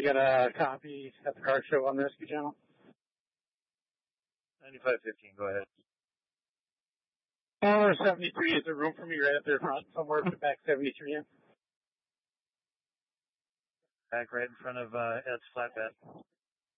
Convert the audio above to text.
You got a copy at the car show on the Rescue Channel? 9515, go ahead. 73, is there room for me right up there front, somewhere to back 73 in? Back right in front of Ed's flatbed.